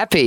happy.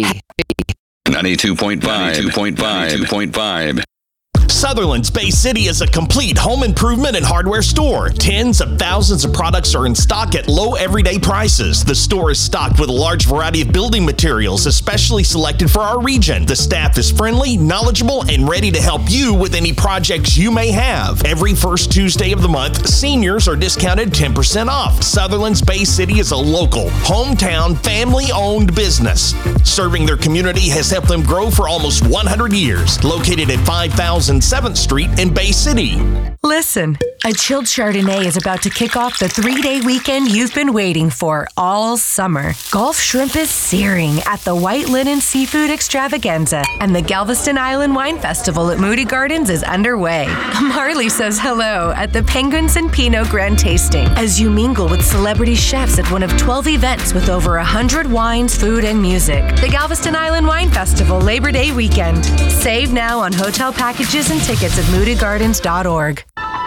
92.5. Sutherland's Bay City is a complete home improvement and hardware store. Tens of thousands of products are in stock at low everyday prices. The store is stocked with a large variety of building materials, especially selected for our region. The staff is friendly, knowledgeable, and ready to help you with any projects you may have. Every first Tuesday of the month, seniors are discounted 10% off. Sutherland's Bay City is a local, hometown, family-owned business. Serving their community has helped them grow for almost 100 years. Located at 5007th Street in Bay City. Listen, a chilled Chardonnay is about to kick off the 3-day weekend you've been waiting for all summer. Gulf shrimp is searing at the White Linen Seafood Extravaganza, and the Galveston Island Wine Festival at Moody Gardens is underway. Marley says hello at the Penguins and Pinot Grand Tasting as you mingle with celebrity chefs at one of 12 events with over 100 wines, food, and music. The Galveston Island Wine Festival Labor Day weekend. Save now on hotel packages and tickets at moodygardens.org.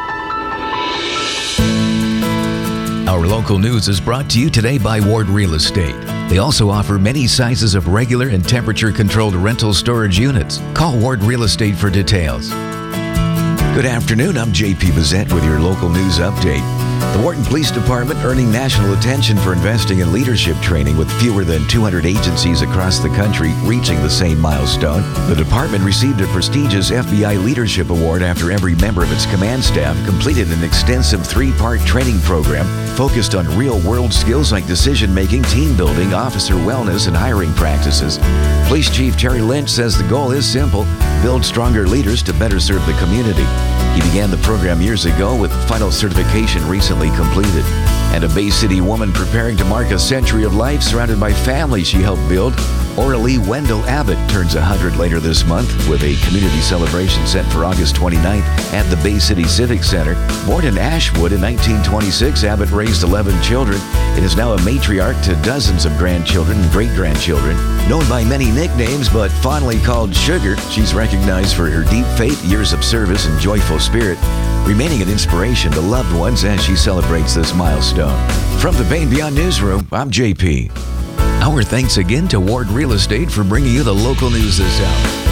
Our local news is brought to you today by Ward Real Estate. They also offer many sizes of regular and temperature-controlled rental storage units. Call Ward Real Estate for details. Good afternoon, I'm JP Bazette with your local news update. The Wharton Police Department earning national attention for investing in leadership training, with fewer than 200 agencies across the country reaching the same milestone. The department received a prestigious FBI Leadership Award after every member of its command staff completed an extensive 3-part training program focused on real-world skills like decision-making, team building, officer wellness, and hiring practices. Police Chief Terry Lynch says the goal is simple: build stronger leaders to better serve the community. He began the program years ago with final certification recently completed. And a Bay City woman preparing to mark a century of life surrounded by family she helped build. Oralee Wendell Abbott turns 100 later this month with a community celebration set for August 29th at the Bay City Civic Center. Born in Ashwood in 1926, Abbott raised 11 children and is now a matriarch to dozens of grandchildren and great-grandchildren. Known by many nicknames, but fondly called Sugar, she's recognized for her deep faith, years of service, and joyful spirit, remaining an inspiration to loved ones as she celebrates this milestone. From the Bay and Beyond Newsroom, I'm JP. Our thanks again to Ward Real Estate for bringing you the local news this hour.